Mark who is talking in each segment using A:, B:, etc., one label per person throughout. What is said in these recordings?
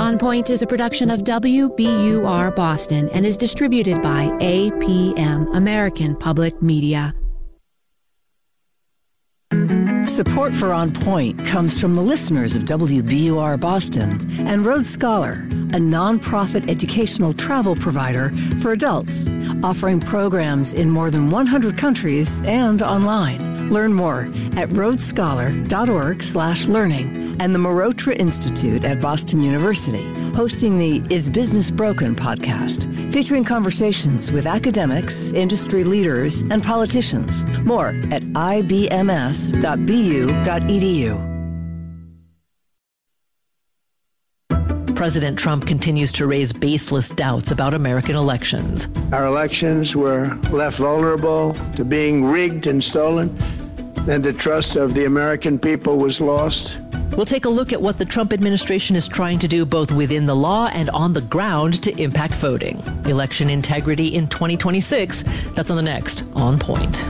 A: On Point is a production of WBUR Boston and is distributed by APM, American Public Media.
B: Support for On Point comes from the listeners of WBUR Boston and Road Scholar, a nonprofit educational travel provider for adults, offering programs in more than 100 countries and online. Learn more at roadscholar.org/learning, and the Marotra Institute at Boston University, hosting the Is Business Broken podcast, featuring conversations with academics, industry leaders, and politicians. More at ibms.bu.edu.
C: President Trump continues to raise baseless doubts about American elections.
D: Our elections were left vulnerable to being rigged and stolen, and the trust of the American people was lost.
C: We'll take a look at what the Trump administration is trying to do both within the law and on the ground to impact voting. Election integrity in 2026. That's on the next On Point.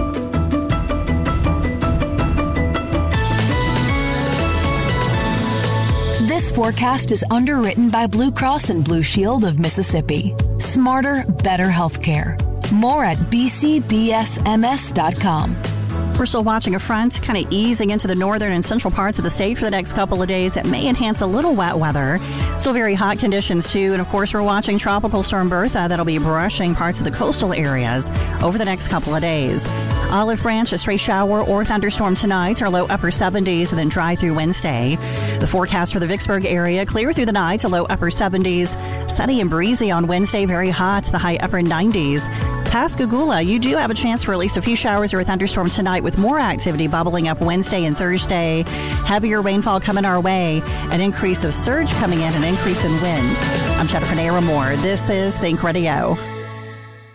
E: This forecast is underwritten by Blue Cross and Blue Shield of Mississippi. Smarter, better healthcare. More at bcbsms.com.
F: We're still watching a front kind of easing into the northern and central parts of the state for the next couple of days. That may enhance a little wet weather. Still very hot conditions, too. And, of course, we're watching Tropical Storm Bertha. That'll be brushing parts of the coastal areas over the next couple of days. Olive Branch, a stray shower or thunderstorm tonight. Our low upper 70s and then dry through Wednesday. The forecast for the Vicksburg area, clear through the night to low upper 70s. Sunny and breezy on Wednesday, very hot, the high upper 90s. Pascagoula, you do have a chance for at least a few showers or a thunderstorm tonight, with more activity bubbling up Wednesday and Thursday. Heavier rainfall coming our way, an increase of surge coming in, an increase in wind. I'm Jennifer Naramore. This is Think Radio.